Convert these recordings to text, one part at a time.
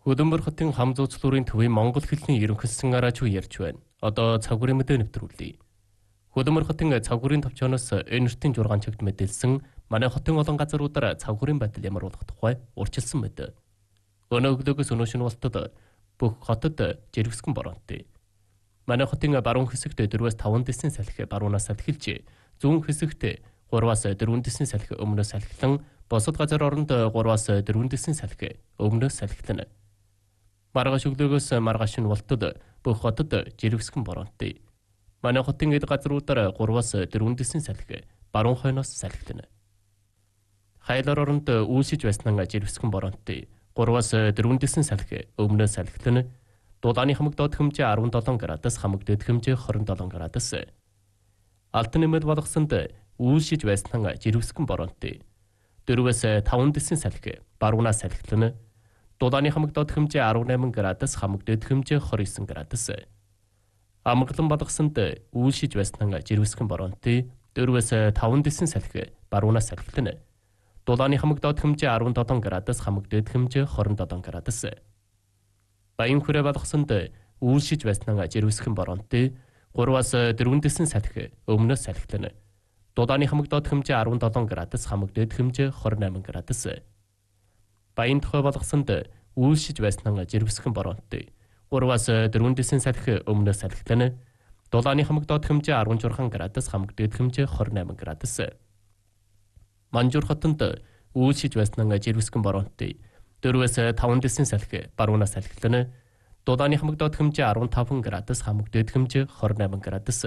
Хөдөлмөр хотын хам зуучлуурын төвийн монгол хэлний ерөнхийлсөн араач ярьж байна. Одоо цагуурын мэдээ нэвтрүүлье. Хөдөлмөр хотын цагуурын төвчөөс энертийн 6 чигт мэдээлсэн манай хотын олон газруудаар цагуурын байдал ямар болох тухай урьдчилсан мэд. Өнөө өглөөгөөс өнөө шөнө болтод бүх хотод жиргэсгэн боронтой. Манай хотын баруун хэсэгт 4-5 дэсийн салхи баруунаас салхилж, зүүн хэсэгт 3-4 дэсийн салхи өмнөөс салхилан, босод газар оронд 3-4 дэсийн салхи өмнөөс салхилна. Маргааш өглөөгөөс маргааш нь болтод бүх хотод жиргэсгэн боронтой. Манай хотын эд газруудаар 3-4 дэсийн салхи баруун хойноос салхилна. Хайлаар оронд үйлшиж байснаа жиргэсгэн боронтой. 3-4 дэсийн салхи өмнөөс салхилна. Дулааны хамаг доод хэмжээ 17 градус, хамаг дэд хэмжээ 27 градус. Алтан нэмэд болгосонд үйлшиж байснаа жиргэсгэн боронтой. 4-5 дэсийн салхи баруунаас салхилна. Дулааны хамаг доод хэмжээ 18 градус, хамаг дэд хэмжээ 29 градус. Амгалан болгосонд үйлшиж байснаа жиргэсгэн боронтой. 4-5 дэсийн салхи баруунаас салхилна. Дулааны хамаг доод хэмжээ 17 градус, хамаг дэд хэмжээ 27 градус. Баян хүрээ болгосонд үйлшиж байснаа жиргэсгэн боронтой. 3-4 дэсийн салхи өмнөөс салхилна. Дулааны хамаг доод хэмжээ 17 градус, хамаг дэд хэмжээ 28 градус. Баян тухай болгосонд үйлшиж байснаа жиргэсгэн боронтой. 3-4 дэсийн салхи өмнөөс салхилна. Дулааны хамаг доод хэмжээ 16 градус, хамаг дэд хэмжээ 28 градус. Манжуур хотод үйлшиж байснаа жиргэсгэн боронтой. 4-5 дэсийн салхи баруунаас салхилна. Дулааны хамаг доод хэмжээ 15 градус, хамаг дэд хэмжээ 28 градус.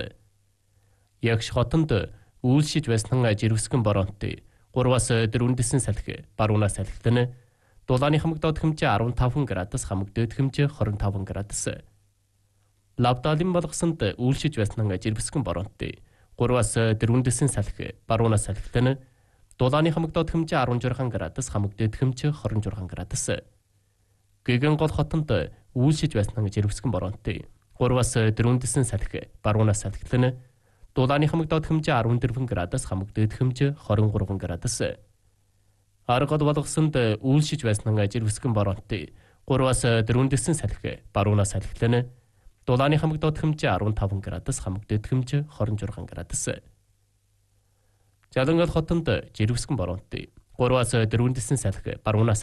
Ягш хотод үйлшиж байснаа жиргэсгэн боронтой. 3-4 дэсийн салхи баруунаас салхилна. Дулааны хамаг доод хэмжээ 15 градус, хамаг дэд хэмжээ 25 градус. Лавдалын болгосонд үйлшиж байснаа жиргэсгэн боронтой. 3-4 дэсийн салхи баруунаас салхилна. Дулааны хамаг доод хэмжээ 16 градус, хамаг дэд хэмжээ 26 градус. Гэгэн гол хотод үйлшиж байснаа жиргэсгэн боронтой. 3-4 дэсийн салхи баруунаас салхилна. Дулааны хамаг доод хэмжээ 14 градус, хамаг дэд хэмжээ 23 градус. Аргад болгосонд үйлшиж байснаа жиргэсгэн боронтой. 3-4 дэсийн салхи баруунаас салхилна. Дулааны хамаг доод хэмжээ 15 градус, хамаг дэд хэмжээ 26 градус. Жалангал хотод жиргэсгэн боронтой. 3-4 дэсийн салхи баруунаас